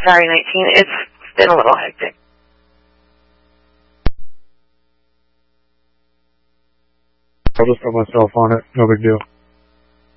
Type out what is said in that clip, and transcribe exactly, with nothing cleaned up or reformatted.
sorry, nineteen. It's been a little hectic. I'll just put myself on it. No big deal.